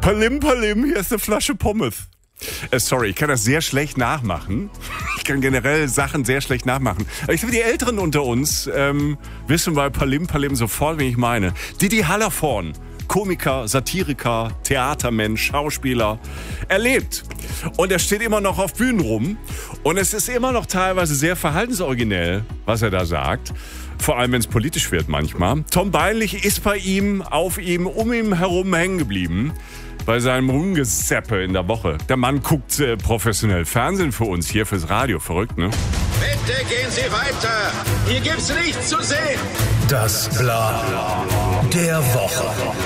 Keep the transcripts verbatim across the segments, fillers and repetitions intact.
Palim, Palim, hier ist eine Flasche Pommes. Äh, sorry, ich kann das sehr schlecht nachmachen. Ich kann generell Sachen sehr schlecht nachmachen. Aber ich glaube, die Älteren unter uns ähm, wissen bei Palim, Palim sofort, wen ich meine. Didi Hallervorden, Komiker, Satiriker, Theatermensch, Schauspieler. Er lebt. Und er steht immer noch auf Bühnen rum. Und es ist immer noch teilweise sehr verhaltensoriginell, was er da sagt. Vor allem, wenn es politisch wird manchmal. Tom Beinlich ist bei ihm, auf ihm, um ihm herum hängen geblieben. Bei seinem Rumgeseppe in der Woche. Der Mann guckt äh, professionell Fernsehen für uns, hier fürs Radio. Verrückt, ne? Bitte gehen Sie weiter. Hier gibt's nichts zu sehen. Das Bla der Woche.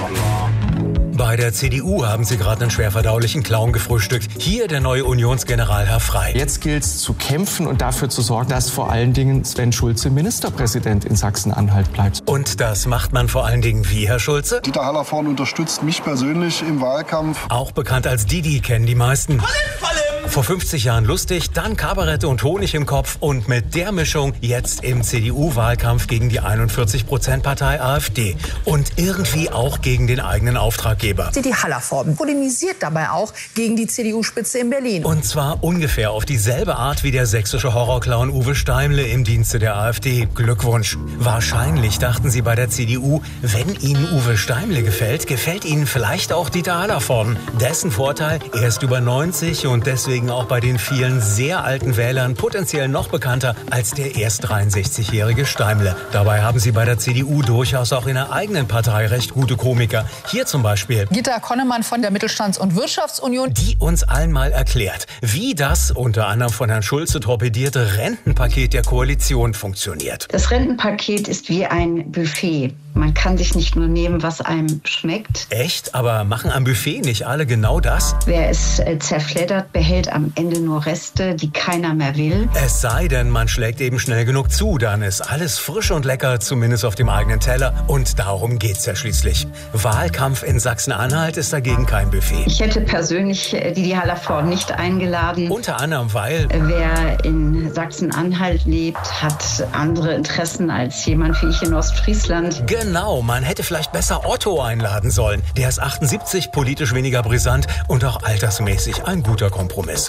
Bei der C D U haben sie gerade einen schwerverdaulichen Clown gefrühstückt. Hier der neue Unionsgeneral Herr Frey. Jetzt gilt es zu kämpfen und dafür zu sorgen, dass vor allen Dingen Sven Schulze Ministerpräsident in Sachsen-Anhalt bleibt. Und das macht man vor allen Dingen wie, Herr Schulze? Dieter Hallervorden unterstützt mich persönlich im Wahlkampf. Auch bekannt als Didi kennen die meisten. Palim, Palim. Vor fünfzig Jahren lustig, dann Kabarett und Honig im Kopf und mit der Mischung jetzt im C D U-Wahlkampf gegen die einundvierzig Prozent Partei AfD und irgendwie auch gegen den eigenen Auftraggeber. Didi Hallervorden polemisiert dabei auch gegen die C D U-Spitze in Berlin. Und zwar ungefähr auf dieselbe Art wie der sächsische Horrorclown Uwe Steimle im Dienste der AfD. Glückwunsch. Wahrscheinlich dachten sie bei der C D U, wenn ihnen Uwe Steimle gefällt, gefällt ihnen vielleicht auch Dieter Hallervorden. Dessen Vorteil, er ist über neunzig und deswegen auch bei den vielen sehr alten Wählern potenziell noch bekannter als der erst dreiundsechzigjährige Steimle. Dabei haben sie bei der C D U durchaus auch in der eigenen Partei recht gute Komiker. Hier zum Beispiel Gitta Konnemann von der Mittelstands- und Wirtschaftsunion, die uns allen mal erklärt, wie das unter anderem von Herrn Schulze torpedierte Rentenpaket der Koalition funktioniert. Das Rentenpaket ist wie ein Buffet. Man kann sich nicht nur nehmen, was einem schmeckt. Echt? Aber machen am Buffet nicht alle genau das? Wer es äh, zerfleddert, behält am Ende nur Reste, die keiner mehr will. Es sei denn, man schlägt eben schnell genug zu, dann ist alles frisch und lecker, zumindest auf dem eigenen Teller. Und darum geht's ja schließlich. Wahlkampf in Sachsen-Anhalt ist dagegen kein Buffet. Ich hätte persönlich äh, Didi Hallervorden nicht eingeladen. Unter anderem, weil Äh, Wer in Sachsen-Anhalt lebt, hat andere Interessen als jemand wie ich in Ostfriesland. Genau, man hätte vielleicht besser Otto einladen sollen. Der ist achtundsiebzig, politisch weniger brisant und auch altersmäßig ein guter Kompromiss.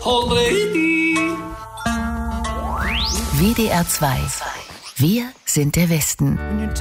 W D R zwei. Wir sind der Westen.